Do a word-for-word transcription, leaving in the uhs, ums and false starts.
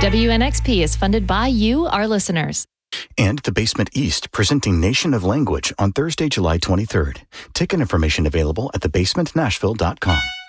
W N X P is funded by you, our listeners. And The Basement East, presenting Nation of Language on Thursday, July twenty-third. Ticket information available at the basement nashville dot com.